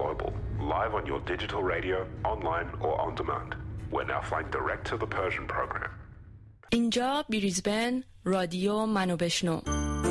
global, live on your digital radio, online or on demand. We're now flying direct to the Persian program. اینجا بریزبن رادیو منو بشنو.